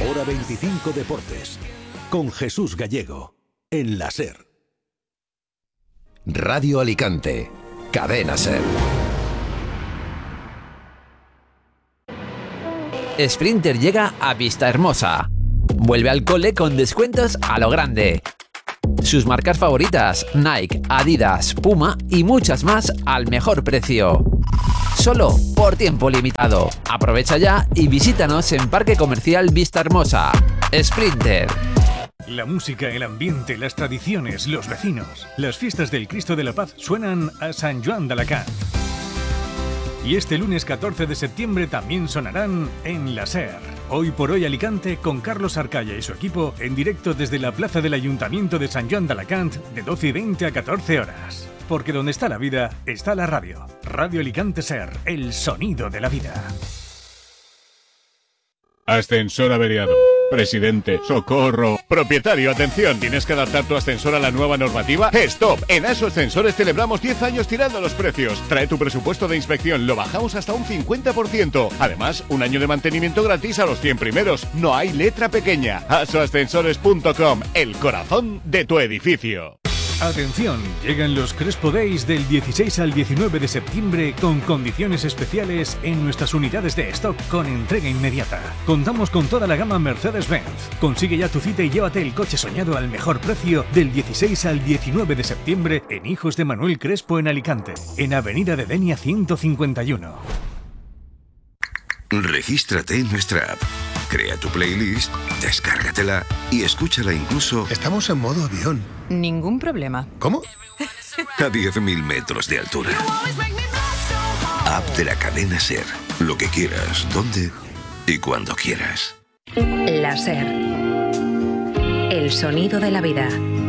Hora 25 Deportes. Con Jesús Gallego. En la SER. Radio Alicante. Cadena SER. Sprinter llega a Vistahermosa. Vuelve al cole con descuentos a lo grande. Sus marcas favoritas, Nike, Adidas, Puma y muchas más al mejor precio. Solo por tiempo limitado. Aprovecha ya y visítanos en Parque Comercial Vistahermosa. Sprinter. La música, el ambiente, las tradiciones, los vecinos. Las fiestas del Cristo de la Paz suenan a Sant Joan d'Alacant. Y este lunes 14 de septiembre también sonarán en la SER. Hoy por hoy Alicante con Carlos Arcaya y su equipo en directo desde la plaza del Ayuntamiento de Sant Joan d'Alacant de 12:20 a 14 horas. Porque donde está la vida, está la radio. Radio Alicante SER, el sonido de la vida. Ascensor averiado. Presidente, socorro. Propietario, atención. ¿Tienes que adaptar tu ascensor a la nueva normativa? ¡Stop! En ASO Ascensores celebramos 10 años tirando los precios. Trae tu presupuesto de inspección. Lo bajamos hasta un 50%. Además, un año de mantenimiento gratis a los 100 primeros. No hay letra pequeña. asoascensores.com. El corazón de tu edificio. Atención, llegan los Crespo Days del 16 al 19 de septiembre con condiciones especiales en nuestras unidades de stock con entrega inmediata. Contamos con toda la gama Mercedes-Benz. Consigue ya tu cita y llévate el coche soñado al mejor precio del 16 al 19 de septiembre en Hijos de Manuel Crespo en Alicante, en Avenida de Denia 151. Regístrate en nuestra app. Crea tu playlist, descárgatela y escúchala incluso... Estamos en modo avión. Ningún problema. ¿Cómo? A 10.000 metros de altura. App de la cadena SER. Lo que quieras, donde y cuando quieras. La SER. El sonido de la vida.